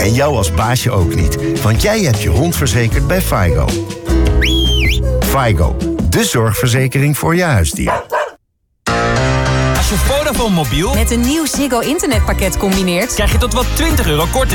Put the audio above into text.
En jou als baasje ook niet, want jij hebt je hond verzekerd bij FIGO. FIGO, de zorgverzekering voor je huisdier. Als je Vodafone mobiel met een nieuw Ziggo internetpakket combineert, krijg je tot wel €20 korting.